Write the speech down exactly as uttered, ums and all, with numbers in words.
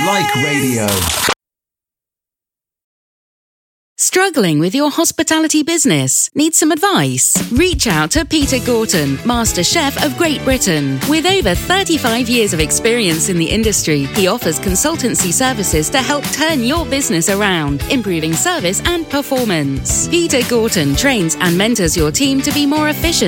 like radio. Struggling with your hospitality business? Need some advice? Reach out to Peter Gorton, Master Chef of Great Britain. With over thirty-five years of experience in the industry, he offers consultancy services to help turn your business around, improving service and performance. Peter Gorton trains and mentors your team to be more efficient